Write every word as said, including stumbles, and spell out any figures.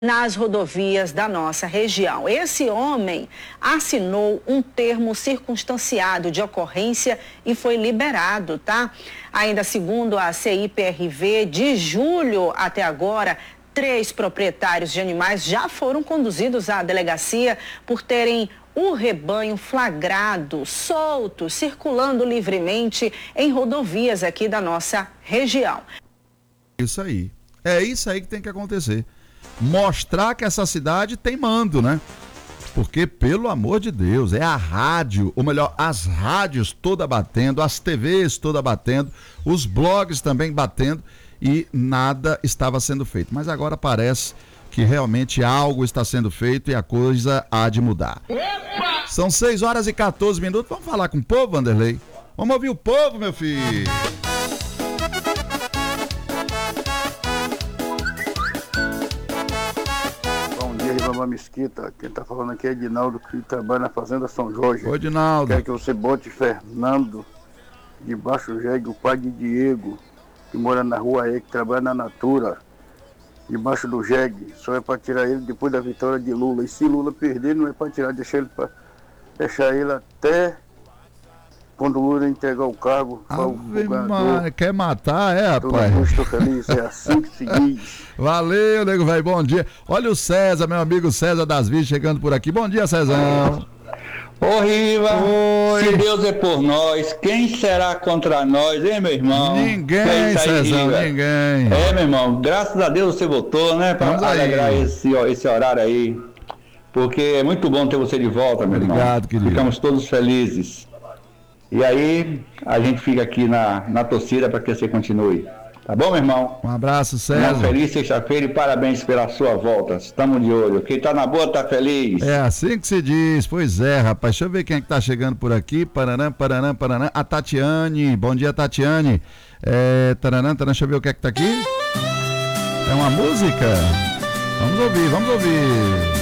nas rodovias da nossa região. Esse homem assinou um termo circunstanciado de ocorrência e foi liberado, tá? Ainda segundo a C I P R V, de julho até agora, três proprietários de animais já foram conduzidos à delegacia por terem o rebanho flagrado, solto, circulando livremente em rodovias aqui da nossa região. Isso aí. É isso aí que tem que acontecer. Mostrar que essa cidade tem mando, né? Porque, pelo amor de Deus, é a rádio, ou melhor, as rádios toda batendo, as T Vs toda batendo, os blogs também batendo e nada estava sendo feito. Mas agora parece que realmente algo está sendo feito e a coisa há de mudar. Opa! São seis horas e quatorze minutos. Vamos falar com o povo, Vanderlei? Vamos ouvir o povo, meu filho. Ribamar Mesquita, quem tá falando aqui é Edinaldo, que trabalha na Fazenda São Jorge. Oi, Edinaldo. Quer que você bote Fernando de Baixo Jegue, o pai de Diego, que mora na rua aí, que trabalha na Natura, debaixo do Jegue. Só é para tirar ele depois da vitória de Lula. E se Lula perder, não é para tirar, deixar ele para deixar ele até quando o Lula entregar o cargo. Ave Maria, quer matar, é, rapaz? Eu estou feliz, é assim que se diz. Valeu, nego velho, bom dia. Olha o César, meu amigo César das Vidas chegando por aqui. Bom dia, Cezão. Ô, Riva, Oi. Se Deus é por nós, quem será contra nós, hein, meu irmão? Ninguém, é Cezão, Riva. ninguém. É, meu irmão, graças a Deus você votou, né, para alegrar esse, esse horário aí. Porque é muito bom ter você de volta, meu irmão. Obrigado, querido. Ficamos todos felizes. E aí, a gente fica aqui na, na torcida para que você continue. Tá bom, meu irmão? Um abraço, César. Uma feliz sexta-feira e parabéns pela sua volta. Estamos de olho. Quem tá na boa tá feliz. É assim que se diz. Pois é, rapaz. Deixa eu ver quem é que tá chegando por aqui. Paranã, Paranã, Paranã. A Tatiane. Bom dia, Tatiane. É, taranã, taranã. Deixa eu ver o que é que tá aqui. É uma música? Vamos ouvir, vamos ouvir.